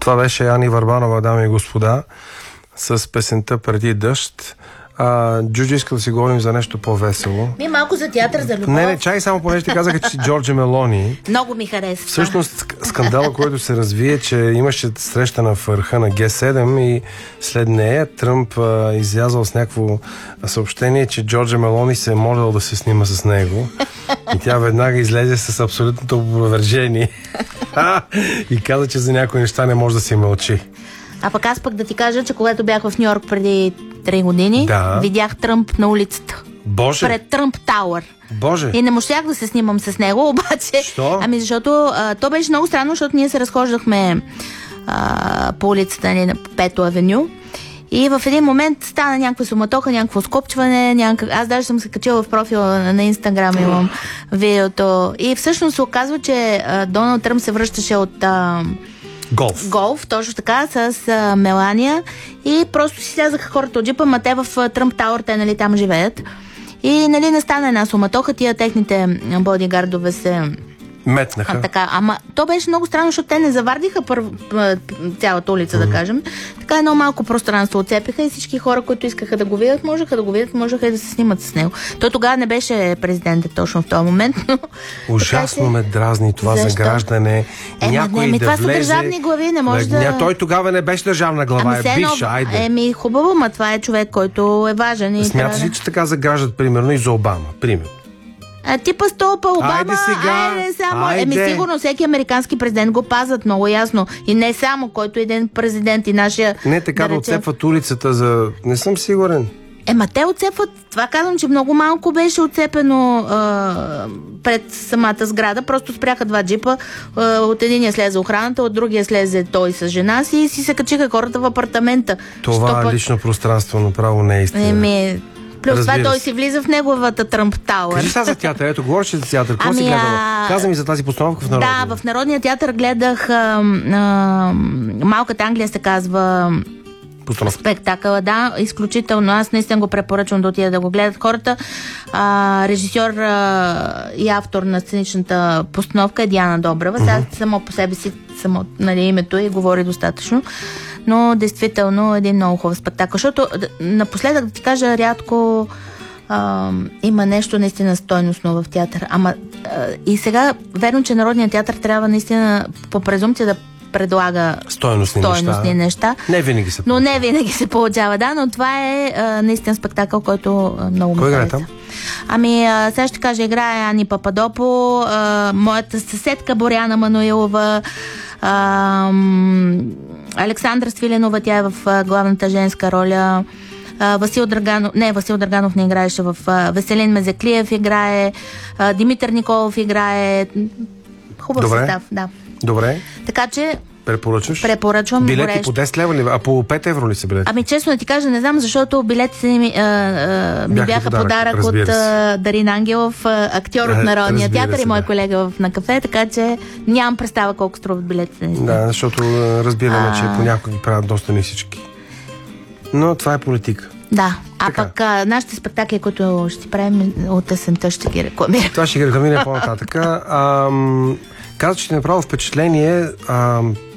Това беше Ани Върбанова, дами и господа, с песента "Преди дъжд". Джуджи, иска да си говорим за нещо по-весело. Малко за театър, за любов. Не, чай, само понеже ти казаха, че си Джорджа Мелони. Много ми харесва. Всъщност скандала, който се развие, че имаше среща на върха на Г7 и след нея Тръмп излязъл с някакво съобщение, че Джорджа Мелони се е молил да се снима с него. И тя веднага излезе с абсолютното опровержение. И каза, че за някои неща не може да се мълчи. А пък аз да ти кажа, че когато бях в Ню-Йорк преди 3 години, видях Тръмп на улицата. Боже! Пред Тръмп Тауър. Боже! И не можах да се снимам с него, обаче... Що? Защото то беше много странно, защото ние се разхождахме по улицата на 5-то авеню. И в един момент стана някаква суматоха, някакво скопчване, аз даже съм се качила в профила на Инстаграм, имам видеото. И всъщност се оказва, че Доналд Тръмп се връщаше от... Голф, точно така, с Мелания. И просто си слязаха хората от джипа, те в Тръмп Тауър, те нали там живеят. И нали не стана една суматоха, тия техните бодигардове се метнаха. Така, ама то беше много странно, защото те не завардиха цялата улица, да кажем. Така едно малко пространство отцепиха и всички хора, които искаха да го видят, можеха и да се снимат с него. Той тогава не беше президент точно в този момент, но... Ужасно ме дразни това заграждане. Някой това влезе... са държавни глави, не може да... Той тогава не беше държавна глава, биш, айде. Хубаво, ма това е човек, който е важен. Смяташ ли, че така заграждат, примерно, и за Обама? Примерно. Типа столпа Обама, сигурно всеки американски президент го пазват много ясно. И не само, който е един президент и нашия... Не така да отцепват улицата за... Не съм сигурен. Те отцепват, това казвам, че много малко беше отцепено пред самата сграда. Просто спряха 2 джипа. От единия слезе охраната, от другия слезе той с жена си и си се качиха хората в апартамента. Това лично пространство направо не е истина. Плюс това той си влиза в неговата Тръмп Тауър. Кажи сега за театър. Ето, говориш за театър. Какво си гледала? Каза ми за тази постановка в Народния. Да, в Народния театър гледах Малката Англия се казва спектакъл. Да, изключително. Аз наистина го препоръчвам да отида да го гледат хората. Режисьор и автор на сценичната постановка е Диана Добрева. Сега само по себе си, името и говори достатъчно. Но действително един много хубав спектакъл. Защото напоследък, да ти кажа, рядко има нещо наистина стойностно в театър. И сега, верно, че Народният театър трябва наистина по презумпция да предлага стойностни неща. Не винаги се получава. Но не винаги се получава, да, но това е наистина спектакъл, който много ми хареса. Кой играе там? Сега ще кажа, играе Ани Пападопо, моята съседка Боряна Мануилова, Александра Свиленова, тя е в главната женска роля. Васил Драганов не играеше в Веселин Мезеклиев играе, Димитър Николов играе. Хубав състав, да. Добре. Така че препоръчвам. Билети по 10 лева ли? А по 5 евро ли са билети? Честно да ти кажа, не знам, защото билетите ми бяха подарък от Дарин Ангелов, актьор от Народния театър и мой колега на кафе, така че нямам представа колко струват билетите. Да, защото разбираме, че понякога ги правят доста нисички. Но това е политика. Да, пък нашите спектакли, които ще правим от есента, ще ги рекламираме. Това ще ги рекламираме по-нататък. Каза, че ти направо впечатление